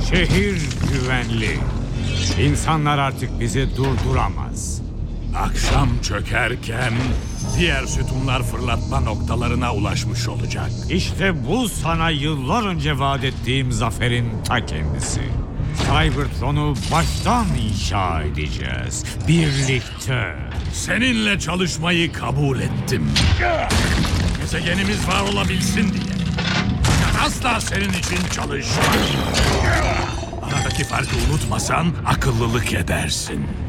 Şehir güvenli. İnsanlar artık bizi durduramaz. Akşam çökerken diğer sütunlar fırlatma noktalarına ulaşmış olacak. İşte bu sana yıllar önce vaat ettiğim zaferin ta kendisi. Cybertron'u baştan inşa edeceğiz. Birlikte. Seninle çalışmayı kabul ettim. Gezegenimiz var olabilsin diye. Fakat asla senin için çalışmam. Aradaki farkı unutmasan akıllılık edersin.